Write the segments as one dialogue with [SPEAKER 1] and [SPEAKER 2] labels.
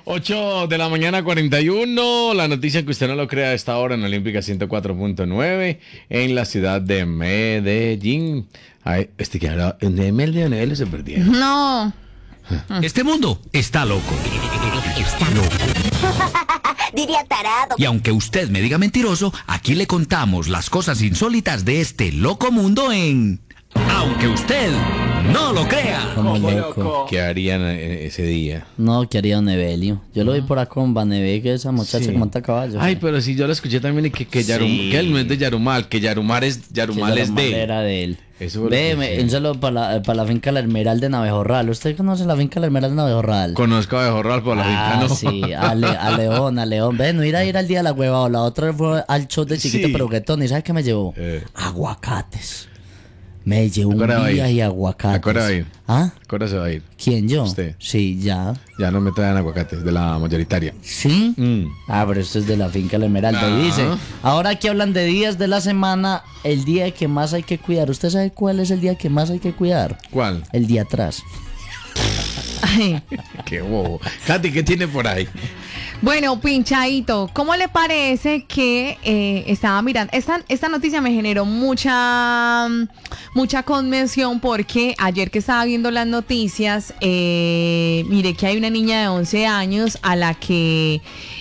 [SPEAKER 1] 8 de la mañana, 41. La noticia que usted no lo crea a esta hora en Olímpica 104.9 en la ciudad de Medellín. Ay, que ahora de Medellín se perdieron.
[SPEAKER 2] No.
[SPEAKER 3] Este mundo está loco. Está loco.
[SPEAKER 4] Diría tarado.
[SPEAKER 3] Y aunque usted me diga mentiroso, aquí le contamos las cosas insólitas de este loco mundo en Aunque usted no lo crea.
[SPEAKER 5] Como loco.
[SPEAKER 1] ¿Qué harían ese día?
[SPEAKER 5] No, ¿qué haría Don Evelio? Yo lo vi por acá con Vaneve, que esa muchacha
[SPEAKER 1] Sí.
[SPEAKER 5] que monta caballos.
[SPEAKER 1] Ay, pero sí, yo lo escuché también y que que él no es de Yarumal, que Yarumal es de él.
[SPEAKER 5] Era de él.
[SPEAKER 1] Eso fue lo que
[SPEAKER 5] Ve,
[SPEAKER 1] sí.
[SPEAKER 5] un saludo para la finca La Esmeralda de Navejorral. ¿Usted conoce la finca La Esmeralda de Navejorral?
[SPEAKER 1] Conozco a Bejorral por la finca, ¿no?
[SPEAKER 5] Sí, a León. Ve, no ir al día de la hueva. La otra fue al show de Chiquito
[SPEAKER 1] Sí.
[SPEAKER 5] pero Guetón. ¿Y sabes qué me llevó? Aguacates. Me llevó un
[SPEAKER 1] Ahora va a
[SPEAKER 5] día
[SPEAKER 1] ir.
[SPEAKER 5] y aguacates.
[SPEAKER 1] Ahora va a ir.
[SPEAKER 5] ¿Ah?
[SPEAKER 1] ¿Qué hora se va a ir?
[SPEAKER 5] ¿Quién, yo?
[SPEAKER 1] Usted.
[SPEAKER 5] Sí, ya.
[SPEAKER 1] Ya no me traen aguacates de la mayoritaria.
[SPEAKER 5] ¿Sí?
[SPEAKER 1] Mm.
[SPEAKER 5] Pero esto es de la finca La Esmeralda.
[SPEAKER 1] Ah.
[SPEAKER 5] Y dice, ahora que hablan de días de la semana, el día que más hay que cuidar. ¿Usted sabe cuál es el día que más hay que cuidar?
[SPEAKER 1] ¿Cuál?
[SPEAKER 5] El día atrás.
[SPEAKER 2] Ay.
[SPEAKER 1] Qué bobo. Katy, ¿qué tiene por ahí?
[SPEAKER 2] Bueno, Pinchadito, ¿cómo le parece que estaba mirando? Esta noticia me generó mucha conmoción porque ayer que estaba viendo las noticias, miré que hay una niña de 11 años a la que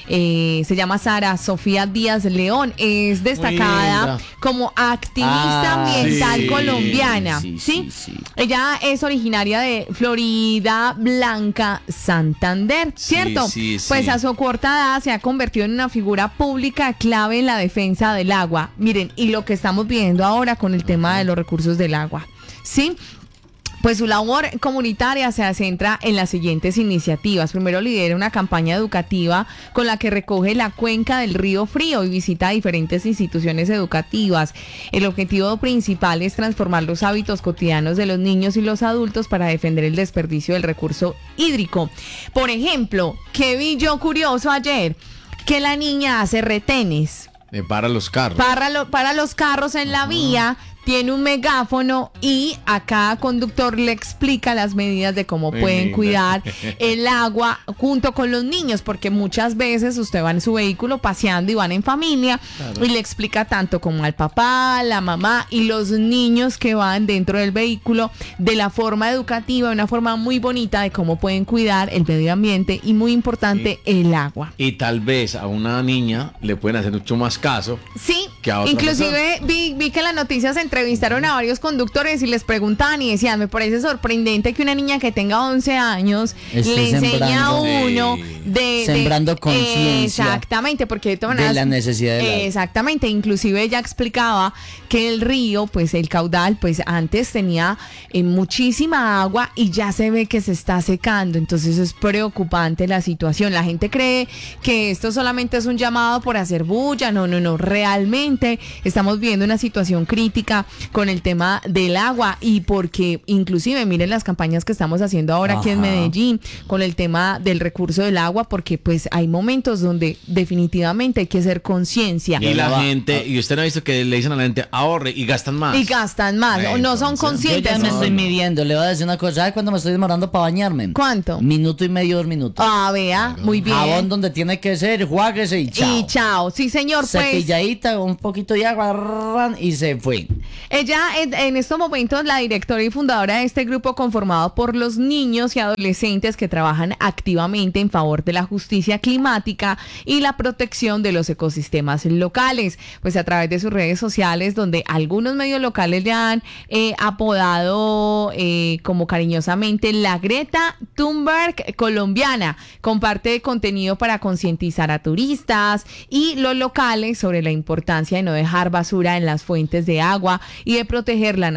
[SPEAKER 2] se llama Sara Sofía Díaz León. Es destacada
[SPEAKER 1] linda.
[SPEAKER 2] como activista ambiental
[SPEAKER 1] sí,
[SPEAKER 2] colombiana.
[SPEAKER 5] sí,
[SPEAKER 2] ¿Sí?
[SPEAKER 5] sí, sí.
[SPEAKER 2] Ella es originaria de Florida Blanca, Santander, ¿cierto?
[SPEAKER 1] Sí, sí,
[SPEAKER 2] Pues
[SPEAKER 1] sí.
[SPEAKER 2] a su corta edad se ha convertido en una figura pública clave en la defensa del agua. Miren, y lo que estamos viendo ahora con el tema de los recursos del agua, ¿sí? Pues su labor comunitaria se centra en las siguientes iniciativas. Primero, lidera una campaña educativa con la que recoge la cuenca del Río Frío y visita diferentes instituciones educativas. El objetivo principal es transformar los hábitos cotidianos de los niños y los adultos para defender el desperdicio del recurso hídrico. Por ejemplo, ¿qué vi yo curioso ayer? Que la niña hace retenes
[SPEAKER 1] Para los carros.
[SPEAKER 2] para los carros en la vía, tiene un megáfono y a cada conductor le explica las medidas de cómo
[SPEAKER 1] Muy
[SPEAKER 2] pueden
[SPEAKER 1] linda.
[SPEAKER 2] cuidar el agua junto con los niños, porque muchas veces usted va en su vehículo paseando y van en familia y le explica tanto como al papá, la mamá y los niños que van dentro del vehículo de la forma educativa, de una forma muy bonita de cómo pueden cuidar el medio ambiente y muy importante el agua.
[SPEAKER 1] Y tal vez a una niña le pueden hacer mucho más caso.
[SPEAKER 2] Sí,
[SPEAKER 1] Que a otra
[SPEAKER 2] inclusive vi que en las noticias entrevistaron a varios conductores y les preguntaban y decían, me parece sorprendente que una niña que tenga 11 años
[SPEAKER 5] Esté
[SPEAKER 2] le enseñe a
[SPEAKER 5] sembrando.
[SPEAKER 2] uno
[SPEAKER 1] Sí.
[SPEAKER 5] Sembrando conciencia
[SPEAKER 2] Exactamente, porque de todas
[SPEAKER 5] de
[SPEAKER 2] maneras,
[SPEAKER 5] la necesidad del agua.
[SPEAKER 2] exactamente, inclusive ella explicaba que el río, pues el caudal, pues antes tenía muchísima agua y ya se ve que se está secando, entonces es preocupante la situación. La gente cree que esto solamente es un llamado por hacer bulla, no, realmente estamos viviendo una situación crítica con el tema del agua y porque inclusive miren las campañas que estamos haciendo ahora aquí en
[SPEAKER 5] Ajá.
[SPEAKER 2] Medellín con el tema del recurso del agua, porque pues hay momentos donde definitivamente hay que hacer conciencia.
[SPEAKER 1] Y la
[SPEAKER 5] va-
[SPEAKER 1] gente, y usted no ha visto que le dicen a la gente ahorre y gastan más.
[SPEAKER 2] Y gastan más, o no son
[SPEAKER 1] Entonces,
[SPEAKER 5] Yo
[SPEAKER 2] conscientes.
[SPEAKER 5] ya me
[SPEAKER 2] ¿no?
[SPEAKER 5] estoy midiendo. Le voy a decir una cosa. ¿Sabe cuándo me estoy demorando para bañarme?
[SPEAKER 2] ¿Cuánto?
[SPEAKER 5] 1.5 2 minutos.
[SPEAKER 2] Vea, muy bien.
[SPEAKER 5] Jabón donde tiene que ser, juáguese y chao.
[SPEAKER 2] Y chao, sí señor, pues
[SPEAKER 5] Cepilladita, un poquito de agua ran, y se fue.
[SPEAKER 2] ella en estos momentos la directora y fundadora de este grupo conformado por los niños y adolescentes que trabajan activamente en favor de la justicia climática y la protección de los ecosistemas locales, pues a través de sus redes sociales donde algunos medios locales le han apodado como cariñosamente la Greta Thunberg colombiana, comparte contenido para concientizar a turistas y los locales sobre la importancia de no dejar basura en las fuentes de agua y de proteger la